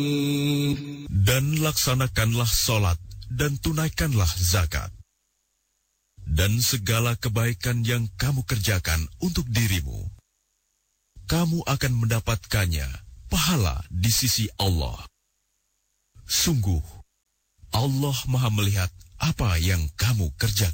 Dan laksanakanlah sholat dan tunaikanlah zakat. Dan segala kebaikan yang kamu kerjakan untuk dirimu, kamu akan mendapatkannya pahala di sisi Allah. Sungguh, Allah Maha melihat apa yang kamu kerjakan.